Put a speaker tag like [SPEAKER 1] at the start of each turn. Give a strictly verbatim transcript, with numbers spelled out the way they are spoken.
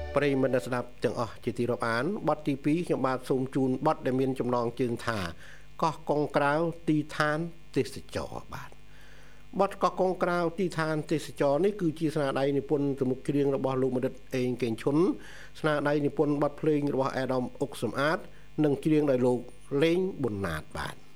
[SPEAKER 1] ប្រិយមិត្តស្ដាប់ទាំងអស់ជាទីរាប់អានបទទីពីរខ្ញុំបាទសូមជូនបទដែលមានចំណងជើងថាកោះកុងក្រៅទីឋានទេសចរបាទបទកោះកុងក្រៅទីឋានទេសចរនេះគឺជាស្នាដៃនិពន្ធទំនុកច្រៀងរបស់លោកមនិតអេងកេងឈុនស្នាដៃនិពន្ធបទភ្លេងរបស់អេដាមអុកសំអាតនិងច្រៀងដោយលោកលេងប៊ុនណាតបាទ